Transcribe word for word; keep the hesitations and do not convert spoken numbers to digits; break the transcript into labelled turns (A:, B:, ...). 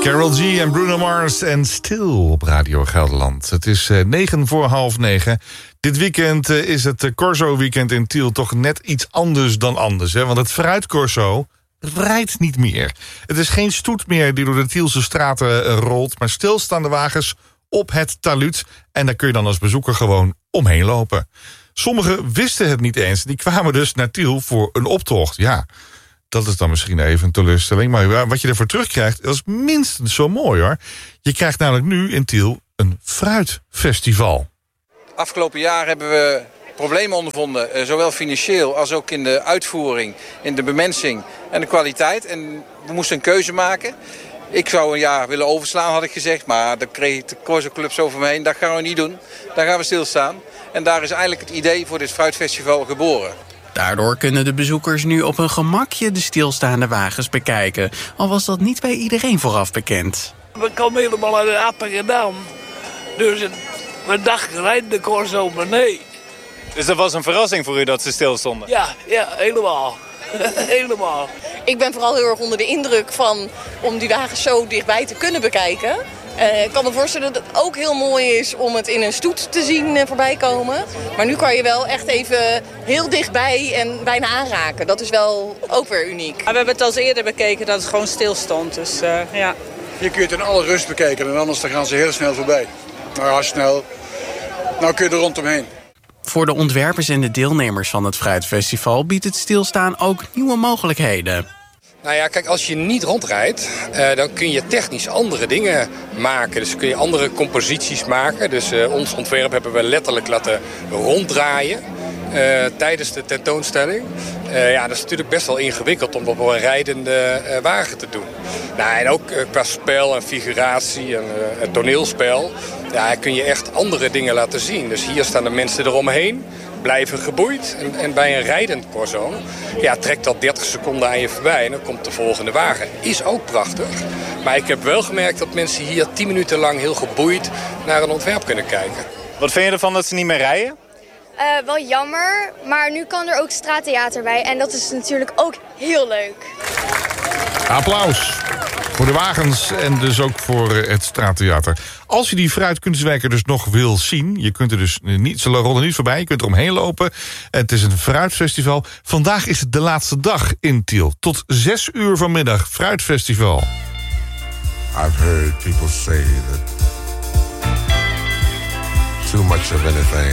A: Karol G en Bruno Mars en Stil op Radio Gelderland. Het is uh, negen voor half negen. Dit weekend uh, is het uh, Corso-weekend in Tiel toch net iets anders dan anders. Hè? Want het fruitcorso rijdt niet meer. Het is geen stoet meer die door de Tielse straten uh, rolt, maar stilstaande wagens op het talud. En daar kun je dan als bezoeker gewoon omheen lopen. Sommigen wisten het niet eens. Die kwamen dus naar Tiel voor een optocht. Ja, dat is dan misschien even een teleurstelling. Maar wat je ervoor terugkrijgt, dat is minstens zo mooi hoor. Je krijgt namelijk nu in Tiel een fruitfestival.
B: Afgelopen jaar hebben we problemen ondervonden. Zowel financieel als ook in de uitvoering, in de bemensing en de kwaliteit. En we moesten een keuze maken. Ik zou een jaar willen overslaan, had ik gezegd. Maar dan kreeg ik de Corso-clubs over me heen. Dat gaan we niet doen. Daar gaan we stilstaan. En daar is eigenlijk het idee voor dit fruitfestival geboren.
C: Daardoor kunnen de bezoekers nu op hun gemakje de stilstaande wagens bekijken. Al was dat niet bij iedereen vooraf bekend.
D: We komen helemaal uit de Appingedam. Dus we dachten, rijden de Corso, maar nee.
E: Dus dat was een verrassing voor u dat ze stilstonden?
D: Ja, ja, helemaal. helemaal.
F: Ik ben vooral heel erg onder de indruk van om die wagens zo dichtbij te kunnen bekijken. Uh, ik kan me voorstellen dat het ook heel mooi is om het in een stoet te zien uh, voorbij komen. Maar nu kan je wel echt even heel dichtbij en bijna aanraken. Dat is wel ook weer uniek.
G: We hebben het al eerder bekeken dat het gewoon stil stond. Dus, uh, ja.
H: Hier kun je het in alle rust bekijken en anders dan gaan ze heel snel voorbij. Nou ja, snel. Nou kun je er rondomheen.
C: Voor de ontwerpers en de deelnemers van het Fruitfestival biedt het stilstaan ook nieuwe mogelijkheden.
I: Nou ja, kijk, als je niet rondrijdt, uh, dan kun je technisch andere dingen maken. Dus kun je andere composities maken. Dus uh, ons ontwerp hebben we letterlijk laten ronddraaien uh, tijdens de tentoonstelling. Uh, ja, dat is natuurlijk best wel ingewikkeld om op een rijdende uh, wagen te doen. Nou, en ook uh, qua spel en figuratie en uh, het toneelspel, ja, kun je echt andere dingen laten zien. Dus hier staan de mensen eromheen, blijven geboeid. En, en bij een rijdend corso, ja, trekt dat dertig seconden aan je voorbij en dan komt de volgende wagen. Is ook prachtig. Maar ik heb wel gemerkt dat mensen hier tien minuten lang heel geboeid naar een ontwerp kunnen kijken.
E: Wat vind je ervan dat ze niet meer rijden?
J: Uh, wel jammer, maar nu kan er ook straattheater bij. En dat is natuurlijk ook heel leuk.
A: Applaus voor de wagens en dus ook voor het straattheater. Als je die fruitkunstwerken dus nog wil zien, je kunt er dus niet, ze rollen niet voorbij, je kunt er omheen lopen. Het is een fruitfestival. Vandaag is het de laatste dag in Tiel. Tot zes uur vanmiddag, fruitfestival.
K: I've heard people say that too much of anything